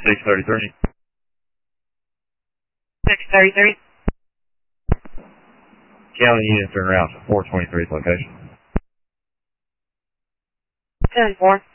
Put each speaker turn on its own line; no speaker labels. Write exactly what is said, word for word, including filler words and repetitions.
six thirty-three.
six thirty-three.
County units are en route to four twenty-three's location.
ten four.